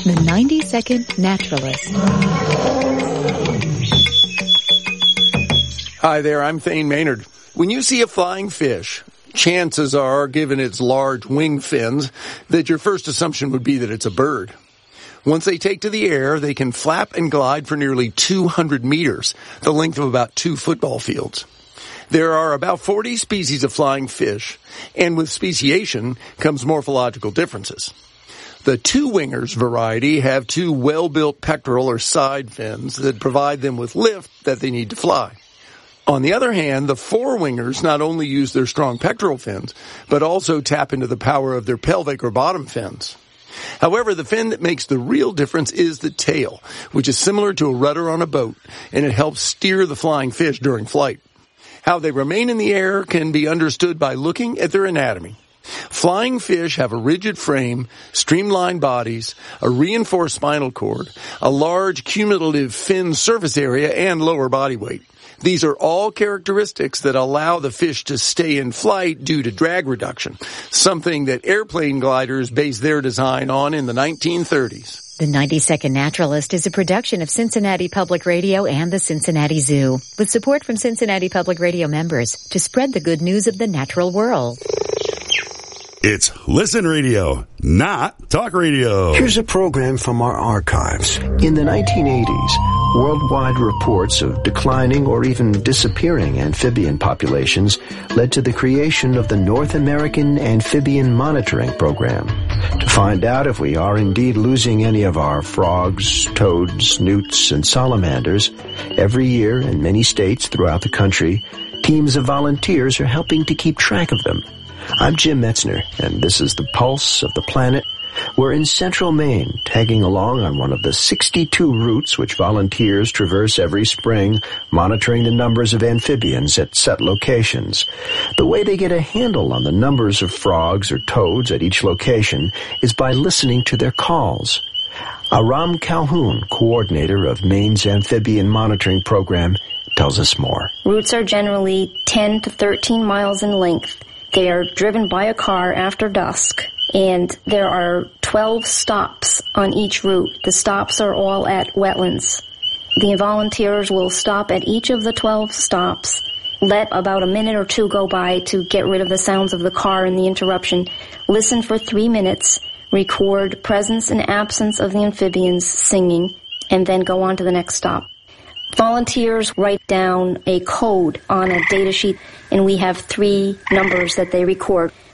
The 90-Second Naturalist. Hi there, I'm Thane Maynard. When you see a flying fish, chances are, given its large wing fins, that your first assumption would be that it's a bird. Once they take to the air, they can flap and glide for nearly 200 meters, the length of about 2 football fields. There are about 40 species of flying fish, and with speciation comes morphological differences. The two-wingers variety have 2 well-built pectoral or side fins that provide them with lift that they need to fly. On the other hand, the four-wingers not only use their strong pectoral fins, but also tap into the power of their pelvic or bottom fins. However, the fin that makes the real difference is the tail, which is similar to a rudder on a boat, and it helps steer the flying fish during flight. How they remain in the air can be understood by looking at their anatomy. Flying fish have a rigid frame, streamlined bodies, a reinforced spinal cord, a large cumulative fin surface area, and lower body weight. These are all characteristics that allow the fish to stay in flight due to drag reduction, something that airplane gliders based their design on in the 1930s. The 90-Second Naturalist is a production of Cincinnati Public Radio and the Cincinnati Zoo, with support from Cincinnati Public Radio members to spread the good news of the natural world. It's Listen Radio, not Talk Radio. Here's a program from our archives. In the 1980s, worldwide reports of declining or even disappearing amphibian populations led to the creation of the North American Amphibian Monitoring Program. To find out if we are indeed losing any of our frogs, toads, newts, and salamanders, every year in many states throughout the country, teams of volunteers are helping to keep track of them. I'm Jim Metzner, and this is the Pulse of the Planet. We're in central Maine, tagging along on one of the 62 routes which volunteers traverse every spring, monitoring the numbers of amphibians at set locations. The way they get a handle on the numbers of frogs or toads at each location is by listening to their calls. Aram Calhoun, coordinator of Maine's Amphibian Monitoring Program, tells us more. Routes are generally 10 to 13 miles in length. They are driven by a car after dusk, and there are 12 stops on each route. The stops are all at wetlands. The volunteers will stop at each of the 12 stops, let about a minute or two go by to get rid of the sounds of the car and the interruption, listen for 3 minutes, record presence and absence of the amphibians singing, and then go on to the next stop. Volunteers write down a code on a data sheet, and we have 3 numbers that they record.